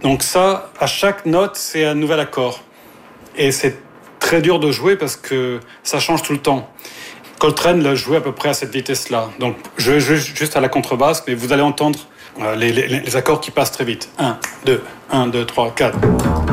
Donc ça, à chaque note, c'est un nouvel accord. Et c'est très dur de jouer parce que ça change tout le temps. Coltrane l'a joué à peu près à cette vitesse-là. Donc je joue juste à la contrebasse, mais vous allez entendre les accords qui passent très vite. 1, 2, 1, 2, 3, 4.